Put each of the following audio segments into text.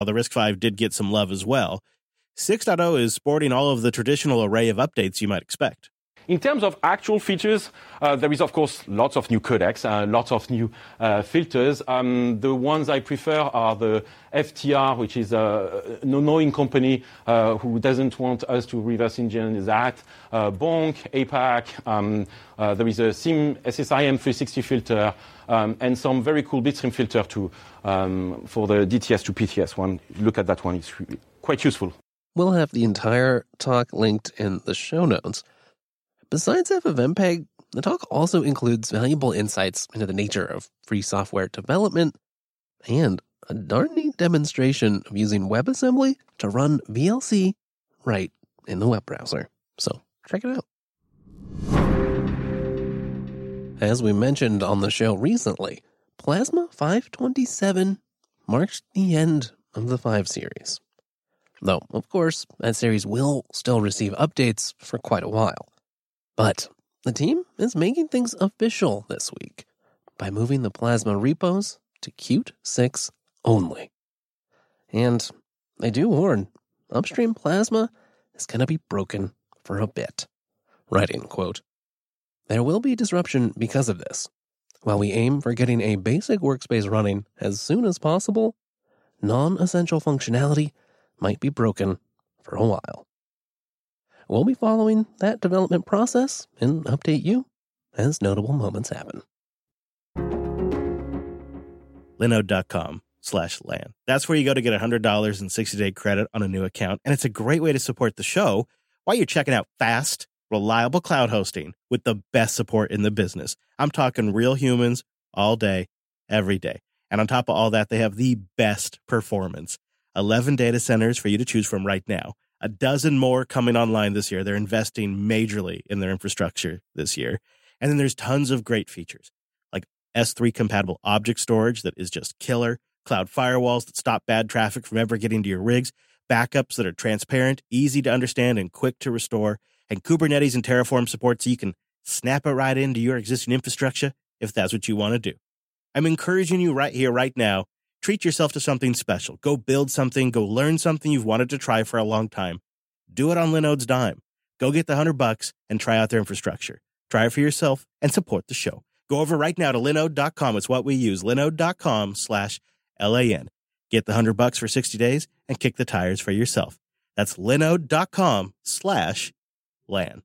the RISC-V did get some love as well. 6.0 is sporting all of the traditional array of updates you might expect. In terms of actual features, there is, of course, lots of new codecs, lots of new filters. The ones I prefer are the FTR, which is an annoying company who doesn't want us to reverse engineer that. Bonk, APAC, there is a SSIM 360 filter, and some very cool bitstream filter for the DTS to PTS one. Look at that one, it's quite useful. We'll have the entire talk linked in the show notes. Besides FFmpeg, the talk also includes valuable insights into the nature of free software development and a darn neat demonstration of using WebAssembly to run VLC right in the web browser. So check it out. As we mentioned on the show recently, Plasma 527 marked the end of the 5 series. Though, of course, that series will still receive updates for quite a while. But the team is making things official this week by moving the Plasma repos to Qt 6 only. And they do warn, upstream Plasma is going to be broken for a bit. Writing, quote, "There will be disruption because of this. While we aim for getting a basic workspace running as soon as possible, non-essential functionality might be broken for a while. We'll be following that development process and update you as notable moments happen." Linode.com/LAN. That's where you go to get $100 in 60-day credit on a new account, and it's a great way to support the show while you're checking out fast, reliable cloud hosting with the best support in the business. I'm talking real humans all day, every day. And on top of all that, they have the best performance. 11 data centers for you to choose from right now. A dozen more coming online this year. They're investing majorly in their infrastructure this year. And then there's tons of great features like S3 compatible object storage that is just killer, cloud firewalls that stop bad traffic from ever getting to your rigs, backups that are transparent, easy to understand, and quick to restore, and Kubernetes and Terraform support so you can snap it right into your existing infrastructure if that's what you want to do. I'm encouraging you right here, right now. Treat yourself to something special. Go build something. Go learn something you've wanted to try for a long time. Do it on Linode's dime. Go get the $100 and try out their infrastructure. Try it for yourself and support the show. Go over right now to Linode.com. It's what we use. Linode.com/LAN. Get the $100 for 60 days and kick the tires for yourself. That's Linode.com/LAN.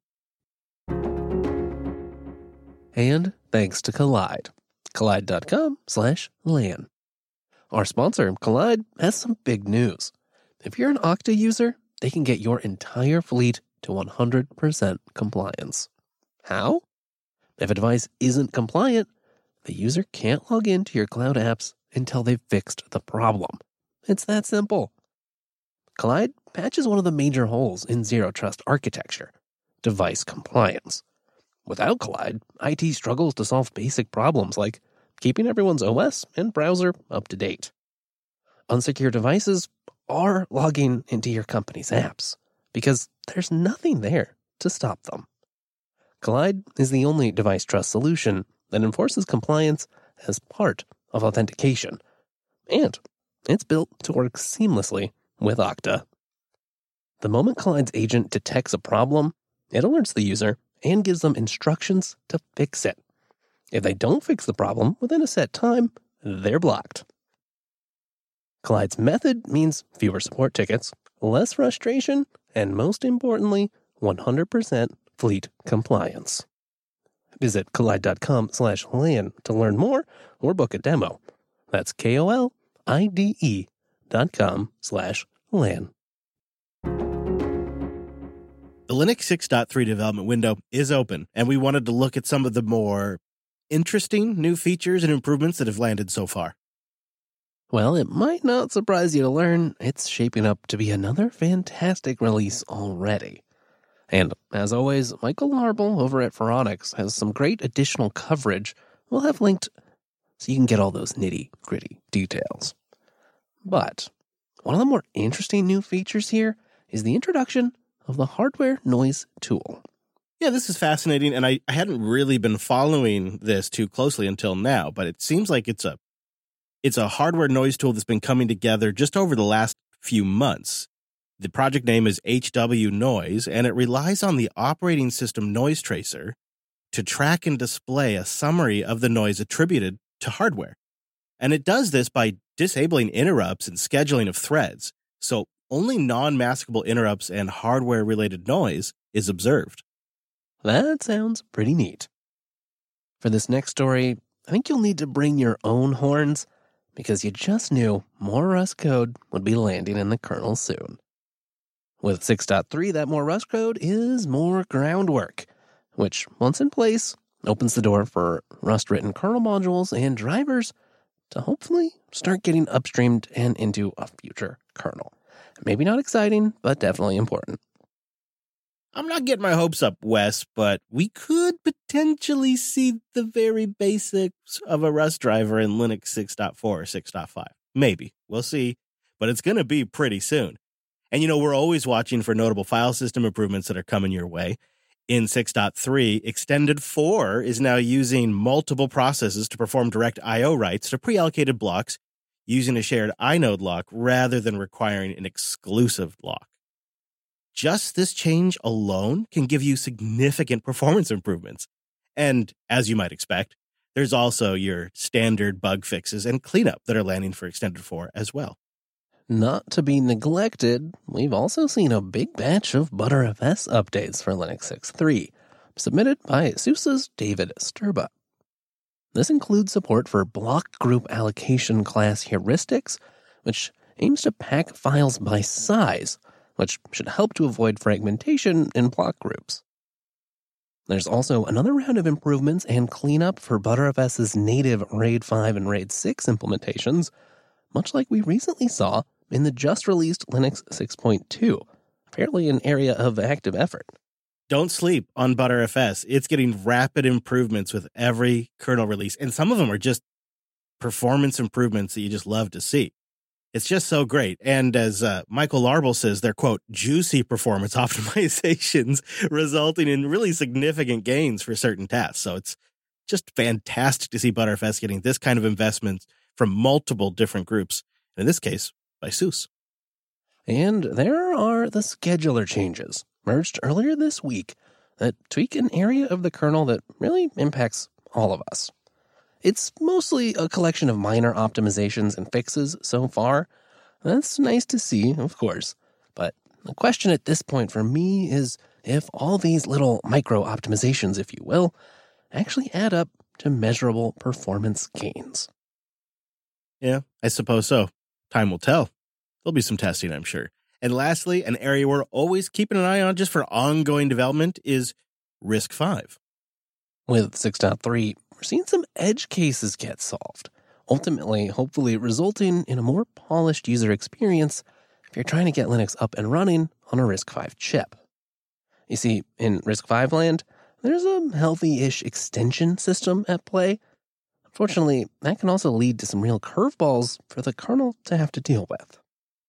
And thanks to Kolide. Kolide.com/LAN. Our sponsor, Kolide, has some big news. If you're an Okta user, they can get your entire fleet to 100% compliance. How? If a device isn't compliant, the user can't log into your cloud apps until they've fixed the problem. It's that simple. Kolide patches one of the major holes in Zero Trust architecture, device compliance. Without Kolide, IT struggles to solve basic problems like keeping everyone's OS and browser up to date. Unsecure devices are logging into your company's apps because there's nothing there to stop them. Kolide is the only device trust solution that enforces compliance as part of authentication, and it's built to work seamlessly with Okta. The moment Kolide's agent detects a problem, it alerts the user and gives them instructions to fix it. If they don't fix the problem within a set time, they're blocked. Kolide's method means fewer support tickets, less frustration, and most importantly, 100% fleet compliance. Visit Kolide.com/LAN to learn more or book a demo. That's KOLIDE.com/LAN. The Linux 6.3 development window is open, and we wanted to look at some of the more interesting new features and improvements that have landed so far. Well, it might not surprise you to learn it's shaping up to be another fantastic release already. And as always, Michael Larble over at Phoronix has some great additional coverage we'll have linked so you can get all those nitty-gritty details. But one of the more interesting new features here is the introduction of the hardware noise tool. Yeah, this is fascinating, and I hadn't really been following this too closely until now, but it seems like it's It's a hardware noise tool that's been coming together just over the last few months. The project name is HW Noise, and it relies on the operating system noise tracer to track and display a summary of the noise attributed to hardware. And it does this by disabling interrupts and scheduling of threads, so only non-maskable interrupts and hardware-related noise is observed. That sounds pretty neat. For this next story, I think you'll need to bring your own horns, because you just knew more Rust code would be landing in the kernel soon. With 6.3, that more Rust code is more groundwork, which, once in place, opens the door for Rust-written kernel modules and drivers to hopefully start getting upstreamed and into a future kernel. Maybe not exciting, but definitely important. I'm not getting my hopes up, Wes, but we could potentially see the very basics of a Rust driver in Linux 6.4 or 6.5. Maybe. We'll see. But it's going to be pretty soon. And we're always watching for notable file system improvements that are coming your way. In 6.3, Extended 4 is now using multiple processes to perform direct I/O writes to pre-allocated blocks using a shared inode lock rather than requiring an exclusive lock. Just this change alone can give you significant performance improvements. And as you might expect, there's also your standard bug fixes and cleanup that are landing for Extended 4 as well. Not to be neglected, we've also seen a big batch of ButterFS updates for Linux 6.3, submitted by SUSE's David Sturba. This includes support for block group allocation class heuristics, which aims to pack files by size, which should help to avoid fragmentation in block groups. There's also another round of improvements and cleanup for ButterFS's native RAID 5 and RAID 6 implementations, much like we recently saw in the just-released Linux 6.2, apparently an area of active effort. Don't sleep on ButterFS. It's getting rapid improvements with every kernel release, and some of them are just performance improvements that you just love to see. It's just so great. And as Michael Larble says, they're, quote, juicy performance optimizations resulting in really significant gains for certain tasks. So it's just fantastic to see ButterFS getting this kind of investment from multiple different groups, and in this case, by SUSE. And there are the scheduler changes, merged earlier this week, that tweak an area of the kernel that really impacts all of us. It's mostly a collection of minor optimizations and fixes so far. That's nice to see, of course. But the question at this point for me is if all these little micro optimizations, if you will, actually add up to measurable performance gains. Yeah, I suppose so. Time will tell. There'll be some testing, I'm sure. And lastly, an area we're always keeping an eye on just for ongoing development is RISC-V. With 6.3, we're seeing some edge cases get solved, ultimately, hopefully resulting in a more polished user experience if you're trying to get Linux up and running on a RISC-V chip. You see, in RISC-V land, there's a healthy-ish extension system at play. Unfortunately, that can also lead to some real curveballs for the kernel to have to deal with.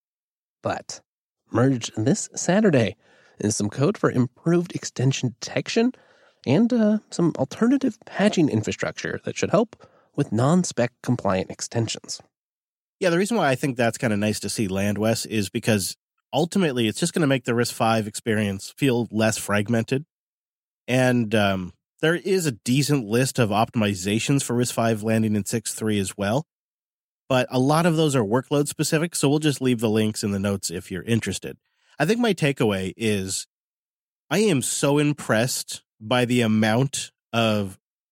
But merged this Saturday is some code for improved extension detection and some alternative patching infrastructure that should help with non-spec compliant extensions. Yeah, the reason why I think that's kind of nice to see land, Wes, is because ultimately it's just going to make the RISC-V experience feel less fragmented. And there is a decent list of optimizations for RISC-V landing in 6.3 as well. But a lot of those are workload specific, so we'll just leave the links in the notes if you're interested. I think my takeaway is I am so impressed by the amount of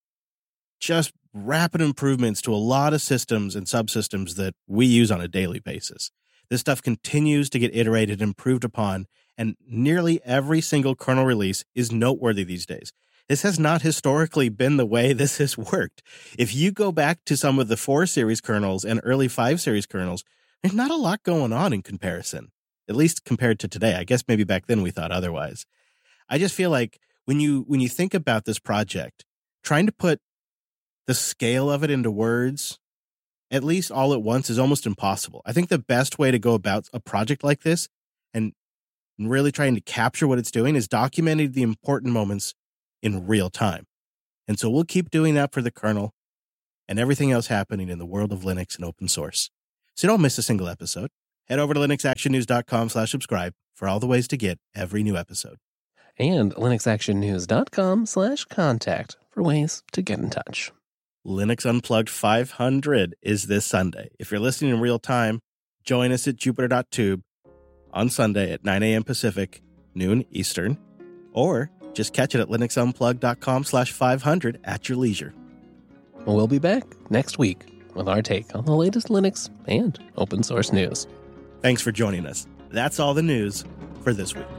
just rapid improvements to a lot of systems and subsystems that we use on a daily basis. This stuff continues to get iterated and improved upon, and nearly every single kernel release is noteworthy these days. This has not historically been the way this has worked. If you go back to some of the 4 series kernels and early 5 series kernels, there's not a lot going on in comparison, at least compared to today. I guess maybe back then we thought otherwise. I just feel like when you think about this project, trying to put the scale of it into words, at least all at once, is almost impossible. I think the best way to go about a project like this and really trying to capture what it's doing is documenting the important moments in real time. And so we'll keep doing that for the kernel. and everything else happening in the world of Linux and open source. So don't miss a single episode. Head over to linuxactionnews.com/subscribe for all the ways to get every new episode. And linuxactionnews.com/contact for ways to get in touch. Linux Unplugged 500 is this Sunday. If you're listening in real time, join us at Jupiter.tube on Sunday at 9 a.m. Pacific, noon Eastern, or just catch it at linuxunplugged.com/500 at your leisure. We'll be back next week with our take on the latest Linux and open source news. Thanks for joining us. That's all the news for this week.